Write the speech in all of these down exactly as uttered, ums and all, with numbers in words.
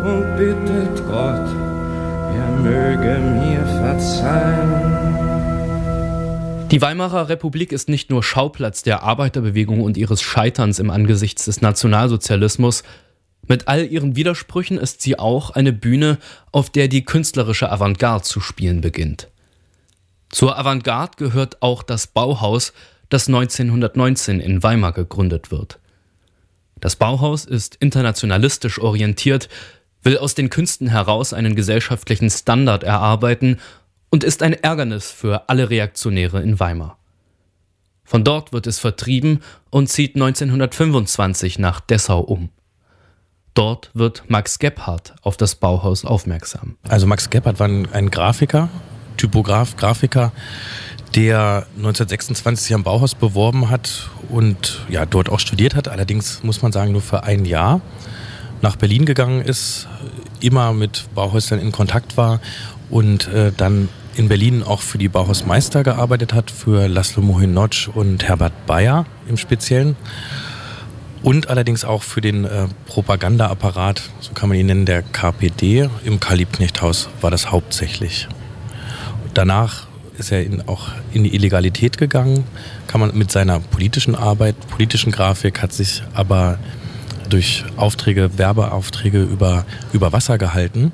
und bittet Gott, er möge mir verzeihen. Die Weimarer Republik ist nicht nur Schauplatz der Arbeiterbewegung und ihres Scheiterns im Angesichts des Nationalsozialismus. Mit all ihren Widersprüchen ist sie auch eine Bühne, auf der die künstlerische Avantgarde zu spielen beginnt. Zur Avantgarde gehört auch das Bauhaus, das neunzehnhundertneunzehn in Weimar gegründet wird. Das Bauhaus ist internationalistisch orientiert, will aus den Künsten heraus einen gesellschaftlichen Standard erarbeiten und ist ein Ärgernis für alle Reaktionäre in Weimar. Von dort wird es vertrieben und zieht neunzehnhundertfünfundzwanzig nach Dessau um. Dort wird Max Gebhardt auf das Bauhaus aufmerksam. Also Max Gebhardt war ein, ein Grafiker, Typograf, Grafiker, der neunzehnhundertsechsundzwanzig sich am Bauhaus beworben hat und ja, dort auch studiert hat. Allerdings muss man sagen, nur für ein Jahr nach Berlin gegangen ist, immer mit Bauhäusern in Kontakt war und äh, dann in Berlin auch für die Bauhausmeister gearbeitet hat, für Laszlo Mohin-Notch und Herbert Bayer im Speziellen. Und allerdings auch für den äh, Propagandaapparat, so kann man ihn nennen, der K P D im Karl-Liebknecht-Haus war das hauptsächlich. Danach ist er in, auch in die Illegalität gegangen, kann man mit seiner politischen Arbeit, politischen Grafik, hat sich aber durch Aufträge, Werbeaufträge über, über Wasser gehalten.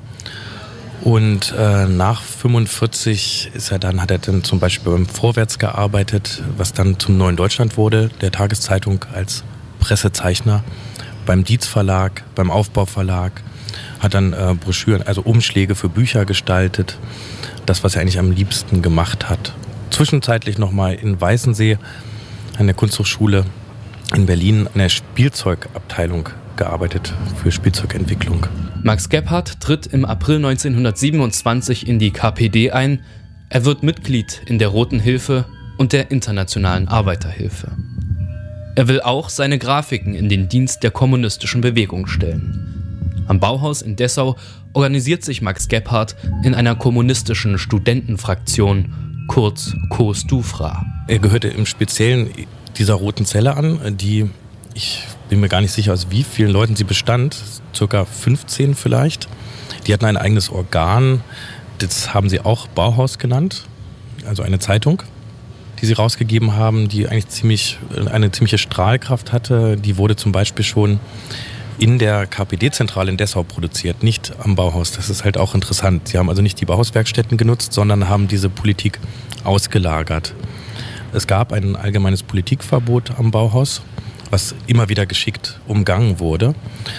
Und äh, nach fünfundvierzig ist er dann, hat er dann zum Beispiel beim Vorwärts gearbeitet, was dann zum Neuen Deutschland wurde, der Tageszeitung als Pressezeichner, beim Dietz Verlag, beim Aufbau Verlag, hat dann äh, Broschüren, also Umschläge für Bücher gestaltet, das, was er eigentlich am liebsten gemacht hat. Zwischenzeitlich nochmal in Weißensee an der Kunsthochschule in Berlin an der Spielzeugabteilung gearbeitet für Spielzeugentwicklung. Max Gebhardt tritt im April neunzehnhundertsiebenundzwanzig in die K P D ein. Er wird Mitglied in der Roten Hilfe und der Internationalen Arbeiterhilfe. Er will auch seine Grafiken in den Dienst der kommunistischen Bewegung stellen. Am Bauhaus in Dessau organisiert sich Max Gebhardt in einer kommunistischen Studentenfraktion, kurz COSDUFRA. Er gehörte im Speziellen dieser Roten Zelle an, die, ich bin mir gar nicht sicher, aus wie vielen Leuten sie bestand, circa fünfzehn vielleicht. Die hatten ein eigenes Organ, das haben sie auch Bauhaus genannt, also eine Zeitung, die sie rausgegeben haben, die eigentlich ziemlich, eine ziemliche Strahlkraft hatte. Die wurde zum Beispiel schon in der K P D-Zentrale in Dessau produziert, nicht am Bauhaus. Das ist halt auch interessant. Sie haben also nicht die Bauhauswerkstätten genutzt, sondern haben diese Politik ausgelagert. Es gab ein allgemeines Politikverbot am Bauhaus, was immer wieder geschickt umgangen wurde.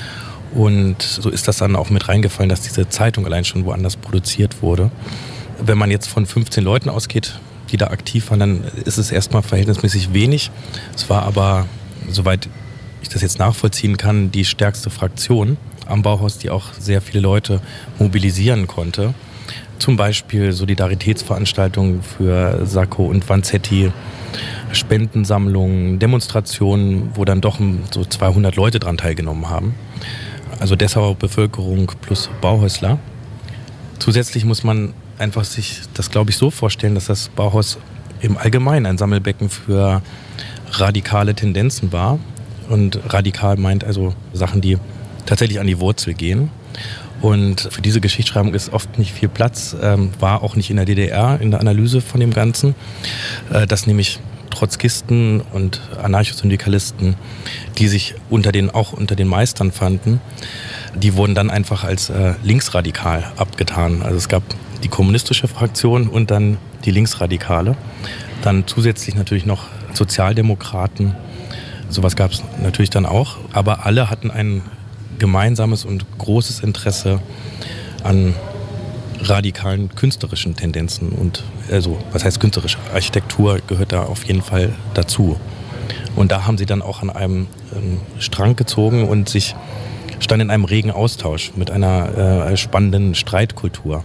Und so ist das dann auch mit reingefallen, dass diese Zeitung allein schon woanders produziert wurde. Wenn man jetzt von fünfzehn Leuten ausgeht, die da aktiv waren, dann ist es erstmal verhältnismäßig wenig. Es war aber, soweit ich das jetzt nachvollziehen kann, die stärkste Fraktion am Bauhaus, die auch sehr viele Leute mobilisieren konnte. Zum Beispiel Solidaritätsveranstaltungen für Sacco und Vanzetti, Spendensammlungen, Demonstrationen, wo dann doch so zweihundert Leute dran teilgenommen haben. Also Dessauer Bevölkerung plus Bauhäusler. Zusätzlich muss man einfach sich das, glaube ich, so vorstellen, dass das Bauhaus im Allgemeinen ein Sammelbecken für radikale Tendenzen war. Und radikal meint also Sachen, die tatsächlich an die Wurzel gehen. Und für diese Geschichtsschreibung ist oft nicht viel Platz, ähm, war auch nicht in der D D R in der Analyse von dem Ganzen, äh, dass nämlich Trotzkisten und Anarchosyndikalisten, die sich unter den, auch unter den Meistern fanden, die wurden dann einfach als äh, linksradikal abgetan. Also es gab die kommunistische Fraktion und dann die Linksradikale. Dann zusätzlich natürlich noch Sozialdemokraten. Sowas gab es natürlich dann auch. Aber alle hatten ein gemeinsames und großes Interesse an radikalen künstlerischen Tendenzen. Und also, was heißt künstlerische? Architektur gehört da auf jeden Fall dazu. Und da haben sie dann auch an einem ähm, Strang gezogen und sich stand in einem regen Austausch mit einer äh, spannenden Streitkultur.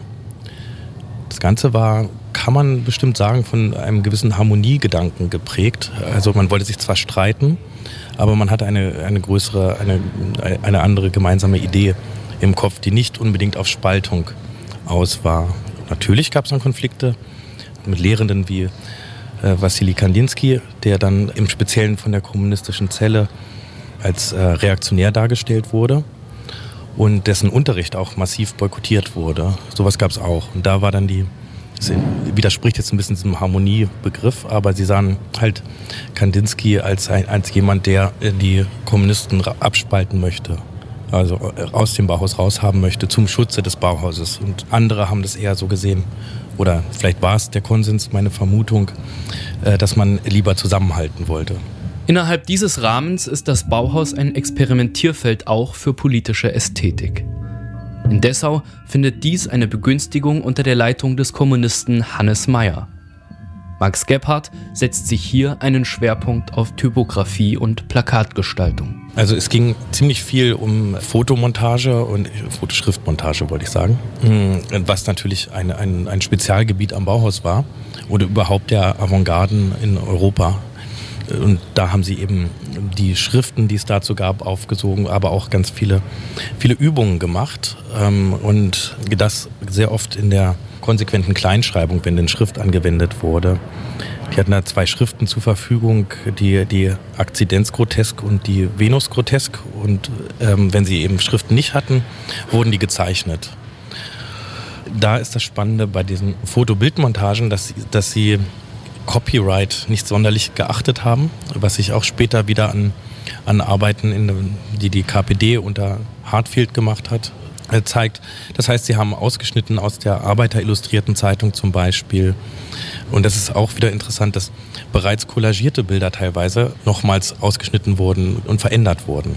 Das Ganze war, kann man bestimmt sagen, von einem gewissen Harmoniegedanken geprägt. Also man wollte sich zwar streiten, aber man hatte eine, eine größere, eine, eine andere gemeinsame Idee im Kopf, die nicht unbedingt auf Spaltung aus war. Natürlich gab es dann Konflikte mit Lehrenden wie äh, Wassili Kandinsky, der dann im Speziellen von der kommunistischen Zelle als äh, reaktionär dargestellt wurde. und dessen Unterricht auch massiv boykottiert wurde. Sowas gab es auch. Und da war dann die, das widerspricht jetzt ein bisschen diesem Harmoniebegriff, aber sie sahen halt Kandinsky als, ein, als jemand, der die Kommunisten abspalten möchte. Also aus dem Bauhaus raushaben möchte, zum Schutze des Bauhauses. Und andere haben das eher so gesehen, oder vielleicht war es der Konsens, meine Vermutung, dass man lieber zusammenhalten wollte. Innerhalb dieses Rahmens ist das Bauhaus ein Experimentierfeld auch für politische Ästhetik. In Dessau findet dies eine Begünstigung unter der Leitung des Kommunisten Hannes Meyer. Max Gebhardt setzt sich hier einen Schwerpunkt auf Typografie und Plakatgestaltung. Also es ging ziemlich viel um Fotomontage und Fotoschriftmontage, wollte ich sagen, was natürlich ein, ein, ein Spezialgebiet am Bauhaus war oder überhaupt der Avantgarden in Europa. Und da haben sie eben die Schriften, die es dazu gab, aufgesogen, aber auch ganz viele, viele Übungen gemacht. Und das sehr oft in der konsequenten Kleinschreibung, wenn denn Schrift angewendet wurde. Die hatten da zwei Schriften zur Verfügung, die, die Akzidenz grotesk und die Venus grotesk. Und ähm, wenn sie eben Schriften nicht hatten, wurden die gezeichnet. Da ist das Spannende bei diesen Fotobildmontagen, dass, dass sie Copyright nicht sonderlich geachtet haben, was sich auch später wieder an, an Arbeiten, in, die die K P D unter Hartfield gemacht hat, äh, zeigt. Das heißt, sie haben ausgeschnitten aus der Arbeiter-Illustrierten Zeitung zum Beispiel. Und das ist auch wieder interessant, dass bereits collagierte Bilder teilweise nochmals ausgeschnitten wurden und verändert wurden.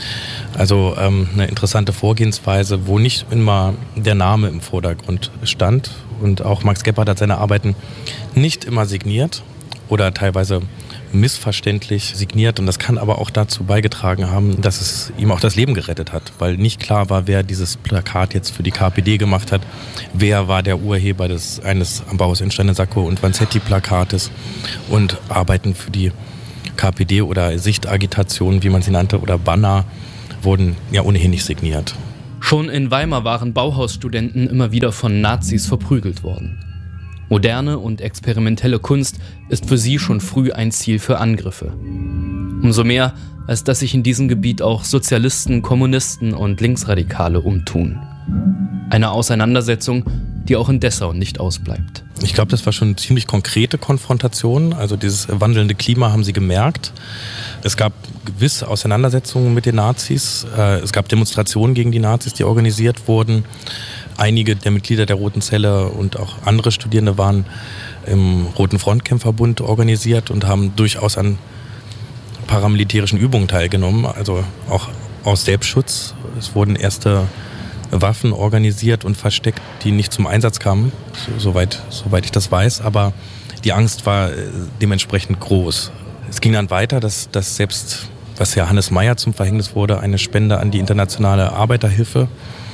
Also ähm, eine interessante Vorgehensweise, wo nicht immer der Name im Vordergrund stand. Und auch Max Gebhardt hat seine Arbeiten nicht immer signiert oder teilweise missverständlich signiert. Und das kann aber auch dazu beigetragen haben, dass es ihm auch das Leben gerettet hat. Weil nicht klar war, wer dieses Plakat jetzt für die K P D gemacht hat. Wer war der Urheber des eines am Bauhaus entstandenen Sacco- und Vanzetti-Plakates. Und Arbeiten für die K P D oder Sichtagitation, wie man sie nannte, oder Banner, wurden ja ohnehin nicht signiert. Schon in Weimar waren Bauhausstudenten immer wieder von Nazis verprügelt worden. Moderne und experimentelle Kunst ist für sie schon früh ein Ziel für Angriffe. Umso mehr, als dass sich in diesem Gebiet auch Sozialisten, Kommunisten und Linksradikale umtun. Eine Auseinandersetzung, die auch in Dessau nicht ausbleibt. Ich glaube, das war schon eine ziemlich konkrete Konfrontation. Also dieses wandelnde Klima haben sie gemerkt. Es gab gewisse Auseinandersetzungen mit den Nazis. Es gab Demonstrationen gegen die Nazis, die organisiert wurden. Einige der Mitglieder der Roten Zelle und auch andere Studierende waren im Roten Frontkämpferbund organisiert und haben durchaus an paramilitärischen Übungen teilgenommen, also auch aus Selbstschutz. Es wurden erste Waffen organisiert und versteckt, die nicht zum Einsatz kamen, soweit, soweit ich das weiß, aber die Angst war dementsprechend groß. Es ging dann weiter, dass, dass selbst, was ja Hannes Meyer zum Verhängnis wurde, eine Spende an die internationale Arbeiterhilfe,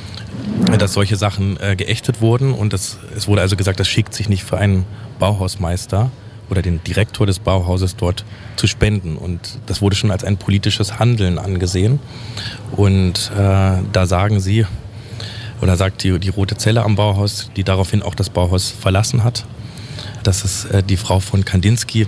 dass solche Sachen äh, geächtet wurden und das, es wurde also gesagt, das schickt sich nicht für einen Bauhausmeister oder den Direktor des Bauhauses dort zu spenden und das wurde schon als ein politisches Handeln angesehen und äh, da sagen sie, oder sagt die, die Rote Zelle am Bauhaus, die daraufhin auch das Bauhaus verlassen hat, dass es äh, die Frau von Kandinsky,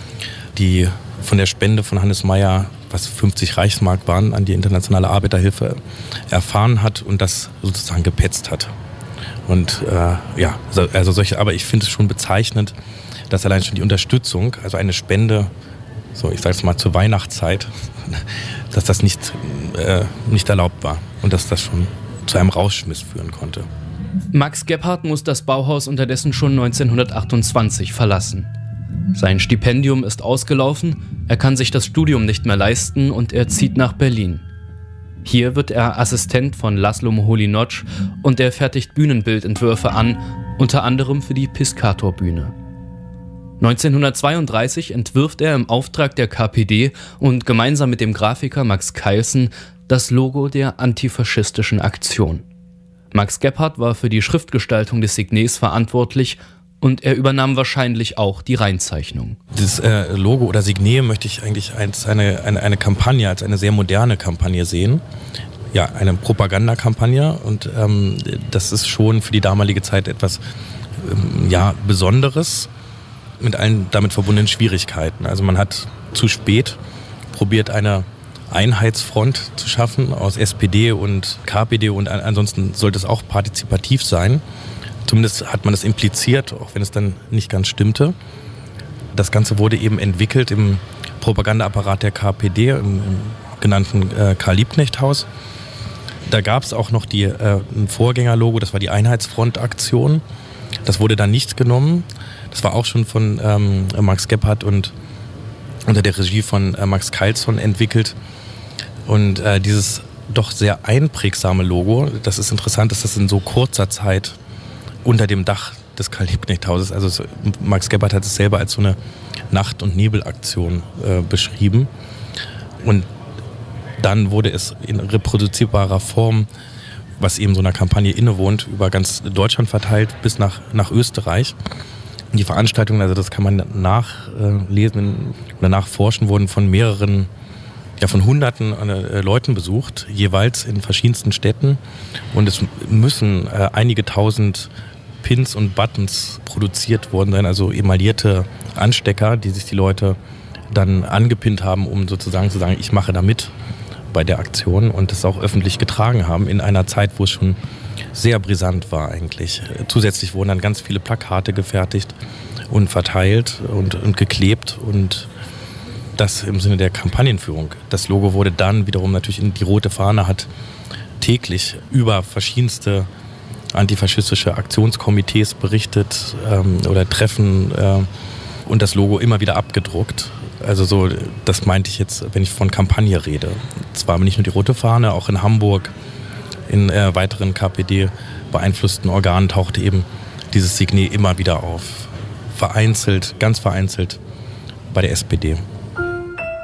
die von der Spende von Hannes Meyer, was fünfzig Reichsmark waren, an die internationale Arbeiterhilfe erfahren hat und das sozusagen gepetzt hat. Und äh, ja, also solche, aber ich finde es schon bezeichnend, dass allein schon die Unterstützung, also eine Spende, so ich sage es mal zur Weihnachtszeit, dass das nicht, äh, nicht erlaubt war und dass das schon zu einem Rausschmiss führen konnte. Max Gebhardt muss das Bauhaus unterdessen schon neunzehnhundertachtundzwanzig verlassen. Sein Stipendium ist ausgelaufen, er kann sich das Studium nicht mehr leisten und er zieht nach Berlin. Hier wird er Assistent von Laszlo Moholy-Nagy und er fertigt Bühnenbildentwürfe an, unter anderem für die Piscator-Bühne. neunzehnhundertzweiunddreißig entwirft er im Auftrag der K P D und gemeinsam mit dem Grafiker Max Keilsen das Logo der antifaschistischen Aktion. Max Gebhardt war für die Schriftgestaltung des Signets verantwortlich und er übernahm wahrscheinlich auch die Reinzeichnung. Das äh, Logo oder Signet möchte ich eigentlich als eine, eine, eine Kampagne, als eine sehr moderne Kampagne sehen. Ja, eine Propagandakampagne und ähm, das ist schon für die damalige Zeit etwas ähm, ja, Besonderes mit allen damit verbundenen Schwierigkeiten. Also man hat zu spät probiert, eine Einheitsfront zu schaffen aus S P D und K P D und ansonsten sollte es auch partizipativ sein. Zumindest hat man das impliziert, auch wenn es dann nicht ganz stimmte. Das Ganze wurde eben entwickelt im Propagandaapparat der K P D, im, im genannten äh, Karl-Liebknecht-Haus. Da gab es auch noch die, äh, ein Vorgängerlogo, das war die Einheitsfront-Aktion. Das wurde dann nicht genommen. Das war auch schon von ähm, Max Gebhardt und unter der Regie von äh, Max Keilsson entwickelt. Und äh, dieses doch sehr einprägsame Logo, das ist interessant, dass das in so kurzer Zeit unter dem Dach des Karl-Liebknecht-Hauses, also so, Max Gebhardt hat es selber als so eine Nacht- und Nebelaktion äh, beschrieben. Und dann wurde es in reproduzierbarer Form, was eben so einer Kampagne innewohnt, über ganz Deutschland verteilt bis nach, nach Österreich. Die Veranstaltungen, also das kann man nachlesen oder nachforschen, wurden von mehreren, ja von hunderten äh, Leuten besucht, jeweils in verschiedensten Städten. Und es müssen äh, einige tausend Pins und Buttons produziert worden sein, also emaillierte Anstecker, die sich die Leute dann angepinnt haben, um sozusagen zu sagen, ich mache da mit bei der Aktion und das auch öffentlich getragen haben in einer Zeit, wo es schon sehr brisant war eigentlich. Zusätzlich wurden dann ganz viele Plakate gefertigt und verteilt und, und geklebt und das im Sinne der Kampagnenführung. Das Logo wurde dann wiederum natürlich in die rote Fahne, hat täglich über verschiedenste antifaschistische Aktionskomitees berichtet ähm, oder Treffen äh, und das Logo immer wieder abgedruckt. Also so, das meinte ich jetzt, wenn ich von Kampagne rede. Zwar aber nicht nur die rote Fahne, auch in Hamburg, in äh, weiteren K P D beeinflussten Organen tauchte eben dieses Signet immer wieder auf. Vereinzelt, ganz vereinzelt bei der S P D.